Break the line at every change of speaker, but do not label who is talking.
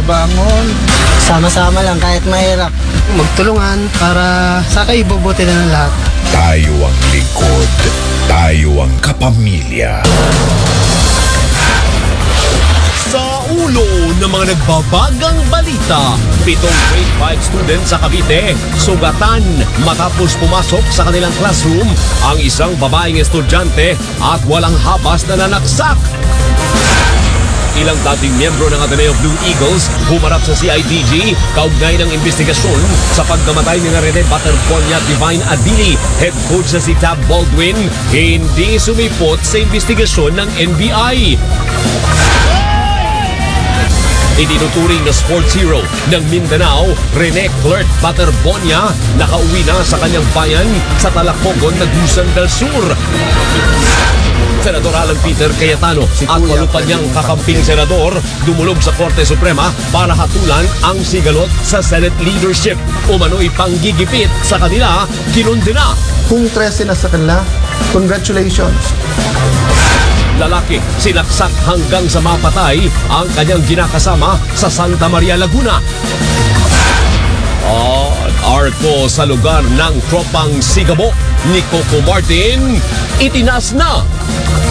bumangon. Sama-sama lang kahit mahirap.
Magtulungan para sa kaibubuti na ng lahat.
Tayo ang lingkod. Tayo ang kapamilya.
Sa ulo ng mga nagbabagang balita, 7 grade 5 students sa Cavite sugatan matapos pumasok sa kanilang classroom ang isang babaeng estudyante at walang habas na nanaksak. Ilang dating miyembro ng Ateneo Blue Eagles humarap sa CIDG kaugnay ng investigasyon sa pagkamatay ni Rene Baterbonia Divine Adili. Head coach na si Tab Baldwin hindi sumipot sa investigasyon ng NBI. Itinuturing na sports hero ng Mindanao, Rene Clerk Baterbonia, nakauwi na sa kanyang bayan sa Talacogon, Nagusan del Sur. Senador Alan Peter Cayetano at walupan niyang kakamping senador dumulog sa Korte Suprema para hatulan ang sigalot sa Senate leadership. Umano'y panggigipit sa kanila, kinundena.
Kung 13 na sa kanila, congratulations.
Lalaki, sinaksak hanggang sa mapatay ang kanyang ginakasama sa Santa Maria, Laguna. At arko sa lugar ng tropang Sigabo ni Coco Martin, itinas na